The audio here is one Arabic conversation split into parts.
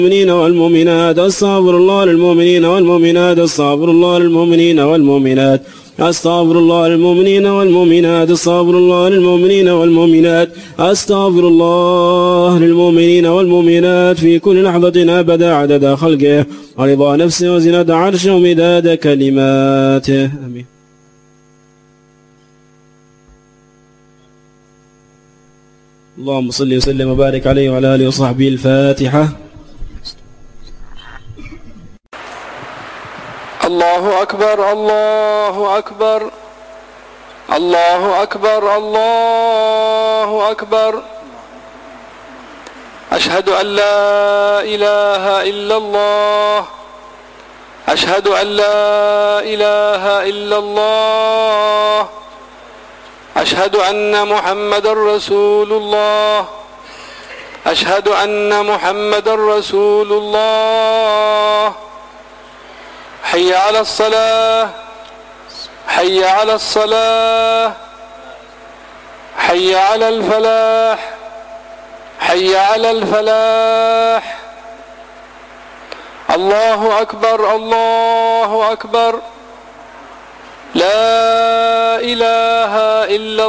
المؤمنين والمؤمنات أستغفر الله للمؤمنين والمؤمنات أستغفر الله للمؤمنين والمؤمنات أستغفر الله للمؤمنين والمؤمنات أستغفر الله للمؤمنين والمؤمنات أستغفر الله للمؤمنين والمؤمنات في كل لحظة أبدا عدد خلقه ورضا نفسه وزنة عرشه ومداد كلماته آمين. اللهم صل وسلم وبارك عليه وعلى آله وصحبه. الفاتحة. الله أكبر الله أكبر الله أكبر الله أكبر. أشهد أن لا إله إلا الله أشهد أن لا إله إلا الله أشهد أن محمدا رسول الله أشهد أن محمدا رسول الله. حي على الصلاة حي على الصلاة حي على الفلاح حي على الفلاح. الله أكبر الله أكبر. لا إله إلا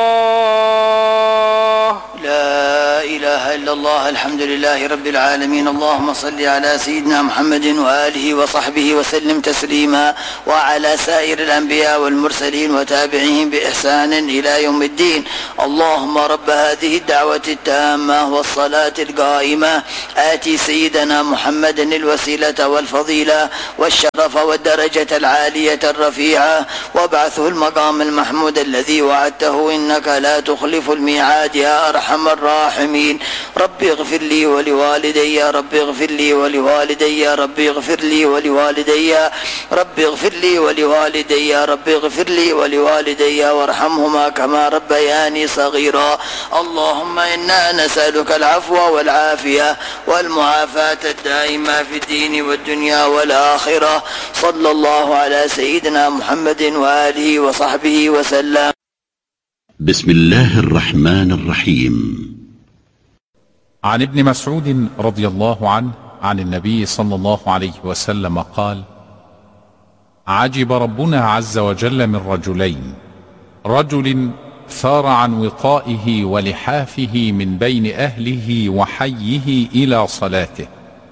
الله لا إله إلا الله. الحمد لله رب العالمين. اللهم صل على سيدنا محمد وآله وصحبه وسلم تسليما، وعلى سائر الأنبياء والمرسلين وتابعيهم بإحسان إلى يوم الدين. اللهم رب هذه الدعوة التامة والصلاة القائمة آتي سيدنا محمد الوسيلة والفضيلة والشرف والدرجة العالية الرفيعة، وابعثه المقام المحمود الذي وعدته إنك لا تخلف الميعاد يا أرحم الراحمين. ربي اغفر لي ولوالدي ربي اغفر لي ولوالدي ربي اغفر لي ولوالدي ربي اغفر لي ولوالدي ربي اغفر لي ولوالدي وارحمهما كما ربياني صغيرا. اللهم إنا نسألك العفو والعافية والمعافاة الدائمة في الدين والدنيا والآخرة. صلى الله على سيدنا محمد وآله وصحبه وسلم. بسم الله الرحمن الرحيم. عن ابن مسعود رضي الله عنه عن النبي صلى الله عليه وسلم قال: عجب ربنا عز وجل من رجلين، رجل ثار عن وطائه ولحافه من بين أهله وحيه إلى صلاته،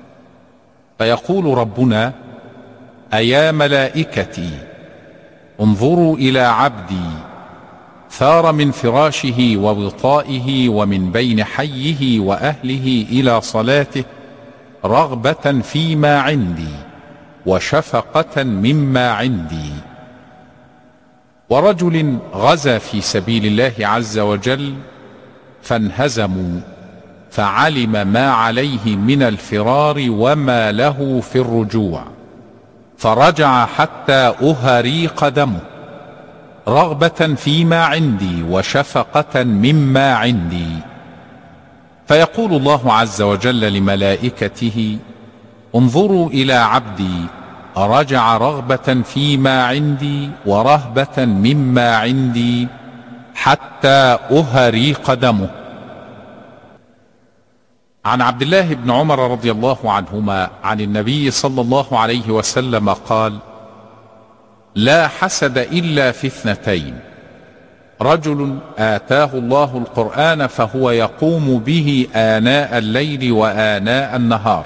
فيقول ربنا: أيا ملائكتي انظروا إلى عبدي ثار من فراشه ووطائه ومن بين حيه وأهله إلى صلاته رغبة فيما عندي وشفقة مما عندي. ورجل غزا في سبيل الله عز وجل فانهزموا، فعلم ما عليه من الفرار وما له في الرجوع، فرجع حتى أهريق دمه رغبة فيما عندي وشفقة مما عندي. فيقول الله عز وجل لملائكته: انظروا إلى عبدي رجع رغبة فيما عندي ورهبة مما عندي حتى أهريق دمه. عن عبد الله بن عمر رضي الله عنهما عن النبي صلى الله عليه وسلم قال: لا حسد إلا في اثنتين: رجل آتاه الله القرآن فهو يقوم به آناء الليل وآناء النهار،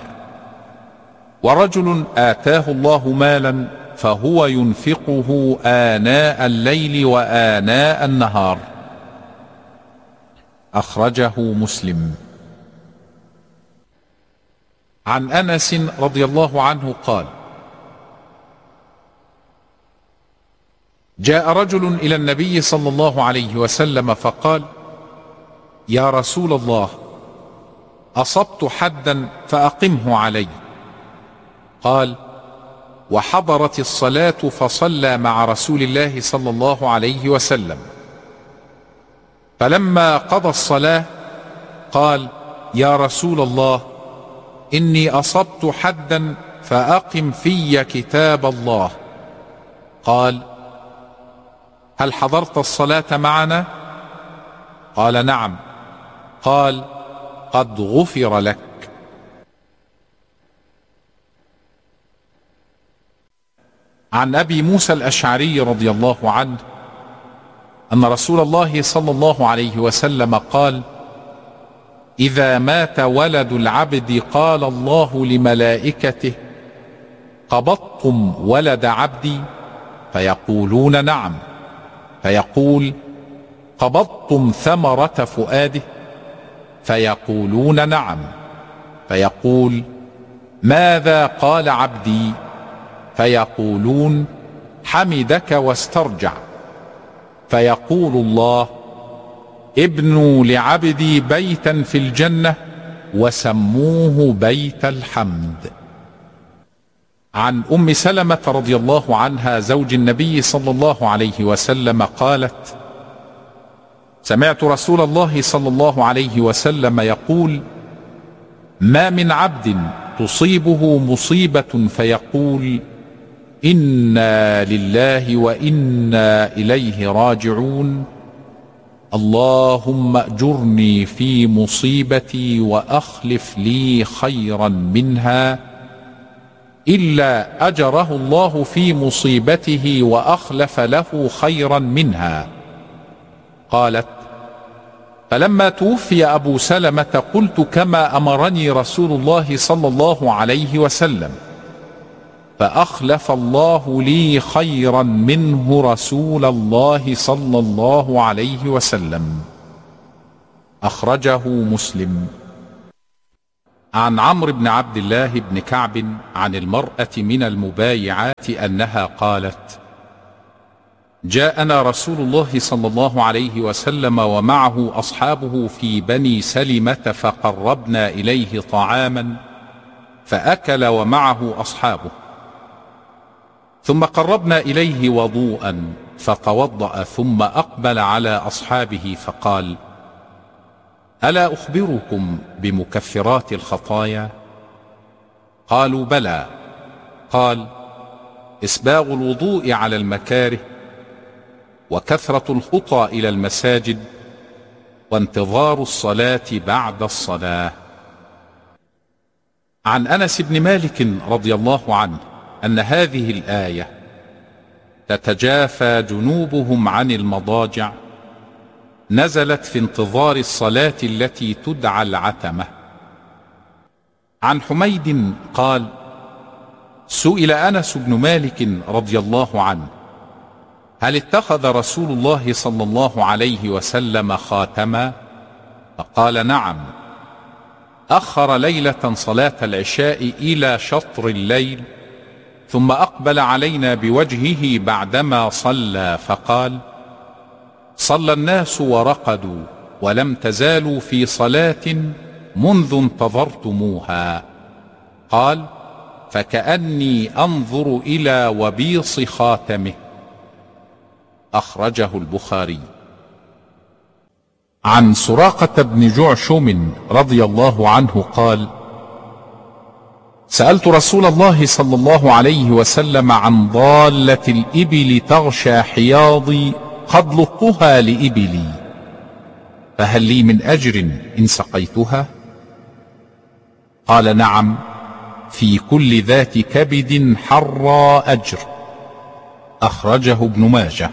ورجل آتاه الله مالا فهو ينفقه آناء الليل وآناء النهار. أخرجه مسلم. عن أنس رضي الله عنه قال: جاء رجل إلى النبي صلى الله عليه وسلم فقال: يا رسول الله، أصبت حدا فأقمه علي. قال: وحضرت الصلاة فصلى مع رسول الله صلى الله عليه وسلم، فلما قضى الصلاة قال: يا رسول الله، إني أصبت حدا فأقم في كتاب الله. قال: هل حضرت الصلاة معنا؟ قال: نعم. قال: قد غفر لك. عن أبي موسى الأشعري رضي الله عنه أن رسول الله صلى الله عليه وسلم قال: إذا مات ولد العبد قال الله لملائكته: قبضتم ولد عبدي؟ فيقولون: نعم. فيقول: قبضتم ثمرة فؤاده؟ فيقولون: نعم. فيقول: ماذا قال عبدي؟ فيقولون: حمدك واسترجع. فيقول الله: ابنوا لعبدي بيتا في الجنة وسموه بيت الحمد. عن أم سلمة رضي الله عنها زوج النبي صلى الله عليه وسلم قالت: سمعت رسول الله صلى الله عليه وسلم يقول: ما من عبد تصيبه مصيبة فيقول: إنا لله وإنا إليه راجعون، اللهم أجرني في مصيبتي وأخلف لي خيرا منها، إلا أجره الله في مصيبته وأخلف له خيرا منها. قالت: فلما توفي أبو سلمة قلت كما أمرني رسول الله صلى الله عليه وسلم، فأخلف الله لي خيرا منه رسول الله صلى الله عليه وسلم. أخرجه مسلم. عن عمرو بن عبد الله بن كعب عن المرأة من المبايعات أنها قالت: جاءنا رسول الله صلى الله عليه وسلم ومعه أصحابه في بني سلمة فقربنا إليه طعاما فأكل ومعه أصحابه، ثم قربنا إليه وضوءا فتوضأ ثم أقبل على أصحابه فقال: ألا أخبركم بمكفرات الخطايا؟ قالوا: بلى. قال: إسباغ الوضوء على المكاره، وكثرة الخطى إلى المساجد، وانتظار الصلاة بعد الصلاة. عن أنس بن مالك رضي الله عنه أن هذه الآية: تتجافى جنوبهم عن المضاجع، نزلت في انتظار الصلاة التي تدعى العتمة. عن حميد قال: سئل أنس بن مالك رضي الله عنه: هل اتخذ رسول الله صلى الله عليه وسلم خاتما؟ فقال: نعم. أخر ليلة صلاة العشاء إلى شطر الليل، ثم أقبل علينا بوجهه بعدما صلى فقال: صلى الناس ورقدوا ولم تزالوا في صلاة منذ انتظرتموها. قال: فكأني أنظر إلى وبيص خاتمه. أخرجه البخاري. عن سراقة بن جعشم رضي الله عنه قال: سألت رسول الله صلى الله عليه وسلم عن ضالة الإبل تغشى حياضي قد لطها لإبلي، فهل لي من أجر إن سقيتها؟ قال: نعم، في كل ذات كبد حرى أجر. أخرجه ابن ماجه.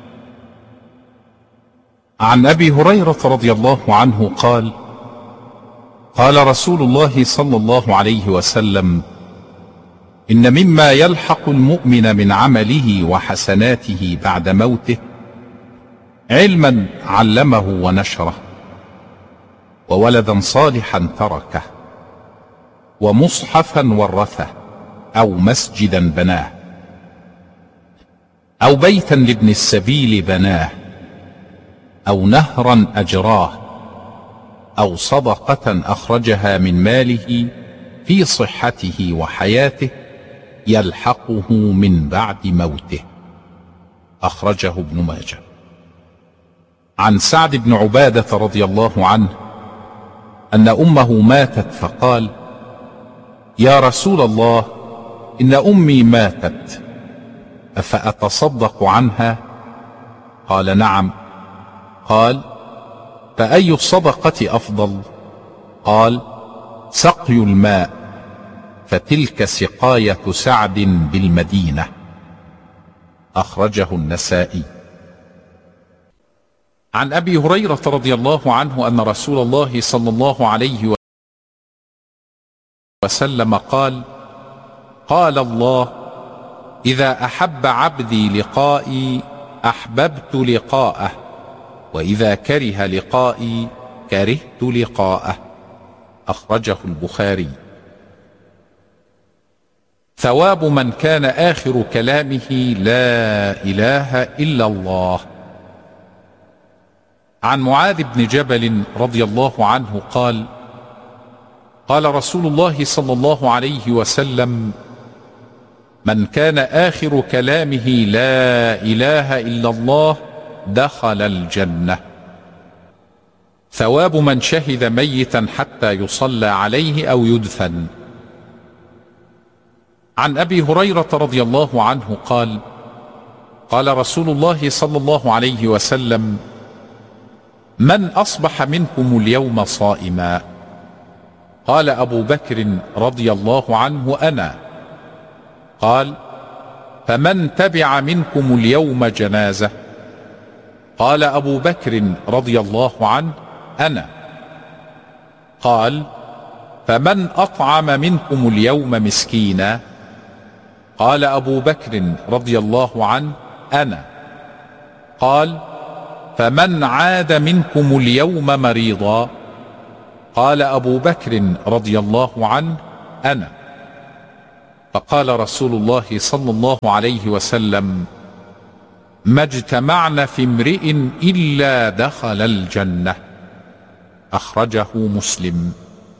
عن أبي هريرة رضي الله عنه قال: قال رسول الله صلى الله عليه وسلم: إن مما يلحق المؤمن من عمله وحسناته بعد موته علما علمه ونشره، وولدا صالحا تركه، ومصحفا ورثه، أو مسجدا بناه، أو بيتا لابن السبيل بناه، أو نهرا أجراه، أو صدقة أخرجها من ماله في صحته وحياته يلحقه من بعد موته. أخرجه ابن ماجه. عن سعد بن عبادة رضي الله عنه أن أمه ماتت فقال: يا رسول الله، إن أمي ماتت، أفأتصدق عنها؟ قال: نعم. قال: فأي الصدقة أفضل؟ قال: سقي الماء، فتلك سقاية سعد بالمدينة. أخرجه النسائي. عن أبي هريرة رضي الله عنه أن رسول الله صلى الله عليه وسلم قال: قال الله: إذا أحب عبدي لقائي أحببت لقاءه، وإذا كره لقائي كرهت لقاءه. أخرجه البخاري. ثواب من كان آخر كلامه لا إله إلا الله. عن معاذ بن جبل رضي الله عنه قال: قال رسول الله صلى الله عليه وسلم: من كان آخر كلامه لا إله إلا الله دخل الجنة. ثواب من شهد ميتا حتى يصلى عليه أو يدفن. عن أبي هريرة رضي الله عنه قال: قال رسول الله صلى الله عليه وسلم: من أصبح منكم اليوم صائما؟ قال أبو بكر رضي الله عنه: أنا. قال: فمن تبع منكم اليوم جنازة؟ قال أبو بكر رضي الله عنه: أنا. قال: فمن أطعم منكم اليوم مسكينا؟ قال أبو بكر رضي الله عنه: أنا. قال: فمن عاد منكم اليوم مريضا؟ قال أبو بكر رضي الله عنه: أنا. فقال رسول الله صلى الله عليه وسلم: ما اجتمعن في امرئ إلا دخل الجنة. أخرجه مسلم.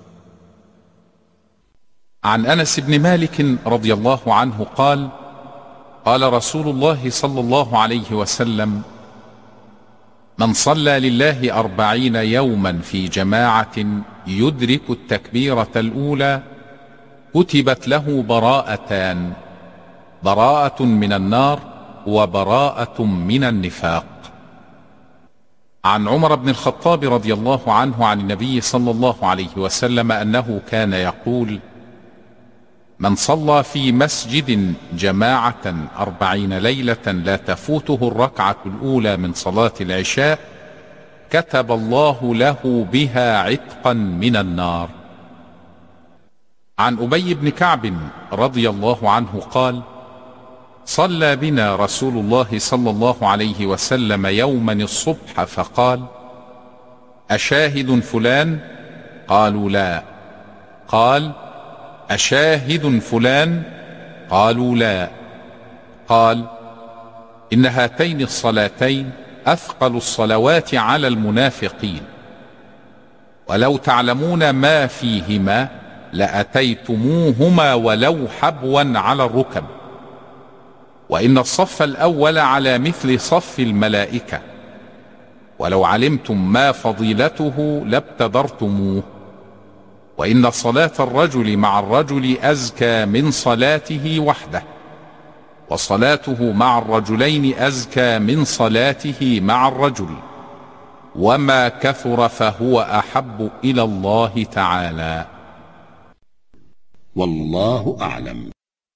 عن أنس بن مالك رضي الله عنه قال: قال رسول الله صلى الله عليه وسلم: من صلى لله 40 يوما في جماعة يدرك التكبيرة الأولى كتبت له براءتان: براءة من النار وبراءة من النفاق. عن عمر بن الخطاب رضي الله عنه عن النبي صلى الله عليه وسلم أنه كان يقول: من صلى في مسجد جماعة 40 ليلة لا تفوته الركعة الأولى من صلاة العشاء كتب الله له بها عتقا من النار. عن أبي بن كعب رضي الله عنه قال: صلى بنا رسول الله صلى الله عليه وسلم يوما الصبح فقال: أشاهد فلان؟ قالوا لا. قال: أشاهد فلان؟ قالوا لا. قال: إن هاتين الصلاتين أثقل الصلوات على المنافقين، ولو تعلمون ما فيهما لأتيتموهما ولو حبوا على الركب، وإن الصف الأول على مثل صف الملائكة، ولو علمتم ما فضيلته لابتدرتموه، وإن صلاة الرجل مع الرجل أزكى من صلاته وحده، وصلاته مع الرجلين أزكى من صلاته مع الرجل، وما كثر فهو أحب إلى الله تعالى. والله أعلم.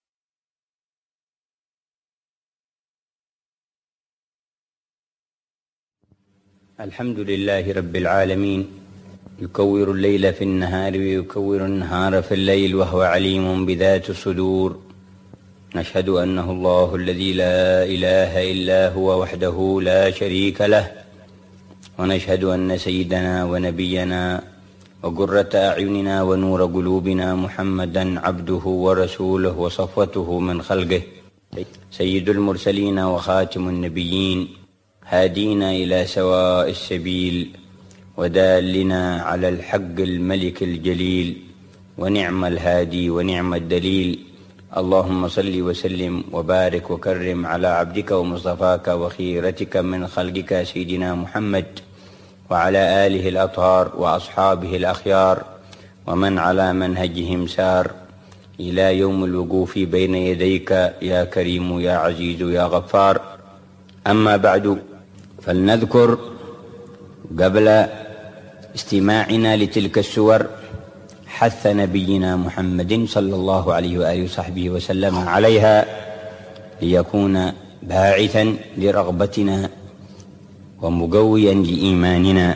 الحمد لله رب العالمين، يكور الليل في النهار ويكور النهار في الليل، وهو عليم بذات الصدور. نشهد أنه الله الذي لا إله إلا هو وحده لا شريك له، ونشهد أن سيدنا ونبينا وقرة أعيننا ونور قلوبنا محمدا عبده ورسوله وصفوته من خلقه، سيد المرسلين وخاتم النبيين، هادينا إلى سواء السبيل ودالنا على الحق الملك الجليل، ونعم الهادي ونعم الدليل. اللهم صل وسلم وبارك وكرم على عبدك ومصطفاك وخيرتك من خلقك سيدنا محمد، وعلى آله الأطهار وأصحابه الأخيار، ومن على منهجهم سار إلى يوم الوقوف بين يديك يا كريم يا عزيز يا غفار. أما بعد، فلنذكر قبل استماعنا لتلك السور حث نبينا محمد صلى الله عليه وآله وصحبه وسلم عليها، ليكون باعثا لرغبتنا ومقويا لإيماننا.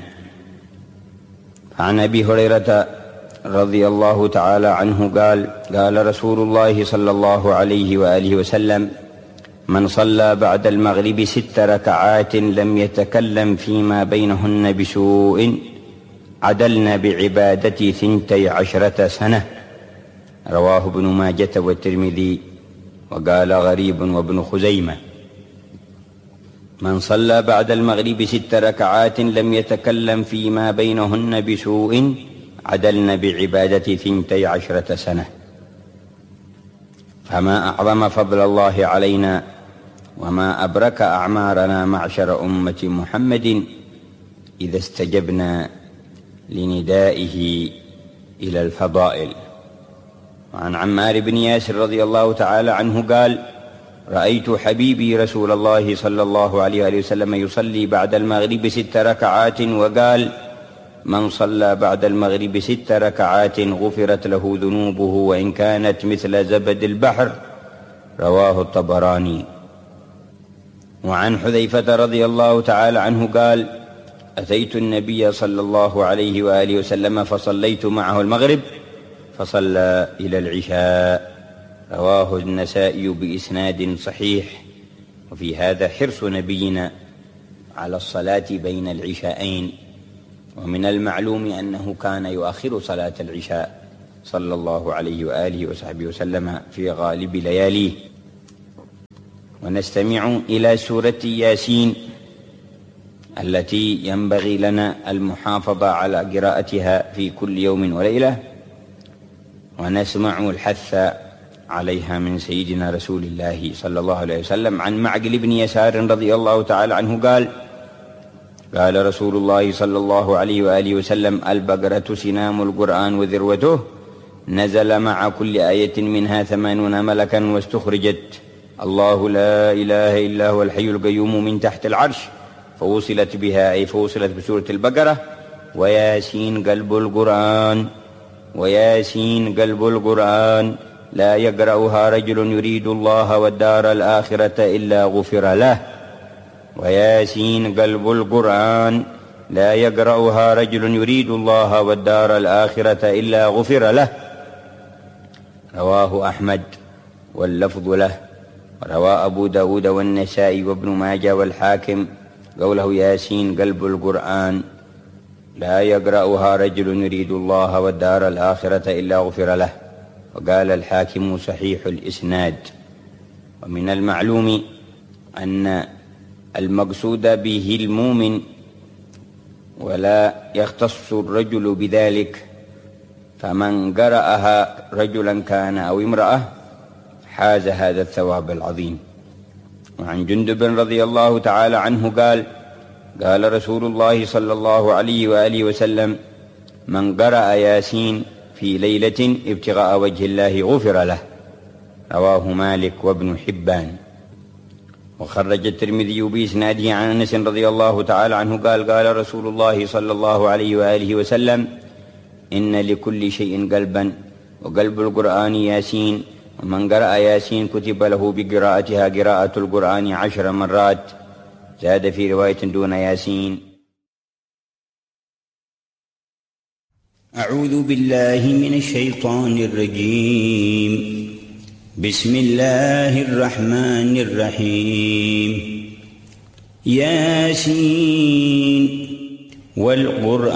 عن أبي هريرة رضي الله تعالى عنه قال: قال رسول الله صلى الله عليه وآله وسلم: من صلى بعد المغرب 6 ركعات لم يتكلم فيما بينهن بسوء عدلن بعبادتي 12 سنة. رواه ابن ماجة والترمذي، وقال غريب وابن خزيمة. من صلى بعد المغرب 6 ركعات لم يتكلم فيما بينهن بسوء عدلن بعبادتي 12 سنة. فما أعظم فضل الله علينا وما أبرك أعمارنا معشر أمة محمد إذا استجبنا لندائه إلى الفضائل. وعن عمار بن ياسر رضي الله تعالى عنه قال: رأيت حبيبي رسول الله صلى الله عليه وآله وسلم يصلي بعد المغرب 6 ركعات وقال: من صلى بعد المغرب 6 ركعات غفرت له ذنوبه وإن كانت مثل زبد البحر. رواه الطبراني. وعن حذيفة رضي الله تعالى عنه قال: أتيت النبي صلى الله عليه وآله وسلم فصليت معه المغرب فصلى إلى العشاء. رواه النسائي بإسناد صحيح. وفي هذا حرص نبينا على الصلاة بين العشاءين، ومن المعلوم أنه كان يؤخر صلاة العشاء صلى الله عليه وآله وصحبه وسلم في غالب لياليه. ونستمع إلى سورة ياسين التي ينبغي لنا المحافظة على قراءتها في كل يوم وليلة، ونسمع الحث عليها من سيدنا رسول الله صلى الله عليه وسلم. عن معقل بن يسار رضي الله تعالى عنه قال: قال رسول الله صلى الله عليه وآله وسلم: البقرة سنام القرآن وذروته، نزل مع كل آية منها 80 ملكا، واستخرجت الله لا إله إلا هو الحي القيوم من تحت العرش، فوصلت بها أي فوصلت بسورة البقرة. وياسين قلب القرآن، وياسين قلب القرآن، لا يقرأها رجل يريد الله والدار الآخرة إلا غفر له. وياسين قلب القرآن، لا يقرأها رجل يريد الله والدار الآخرة إلا غفر له. رواه أحمد واللفظ له. روى أبو داود والنسائي وابن ماجه والحاكم قوله ياسين قلب القرآن، لا يقرأها رجل يريد الله والدار الآخرة إلا غفر له. وقال الحاكم صحيح الإسناد. ومن المعلوم أن المقصود به المؤمن، ولا يختص الرجل بذلك، فمن قرأها رجلا كان أو امرأة حاز هذا الثواب العظيم. وعن جندب رضي الله تعالى عنه قال: قال رسول الله صلى الله عليه وآله وسلم: من قرأ ياسين في ليلة ابتغاء وجه الله غفر له. رواه مالك وابن حبان. وخرج الترمذي بإسناده عن أنس رضي الله تعالى عنه قال: قال رسول الله صلى الله عليه وآله وسلم: إن لكل شيء قلبا، وقلب القرآن ياسين، ومن قرأ ياسين كتب له بقراءتها قراءة القرآن 10 مرات. زاد في رواية دون ياسين. أعوذ بالله من الشيطان الرجيم. بسم الله الرحمن الرحيم. ياسين والقرآن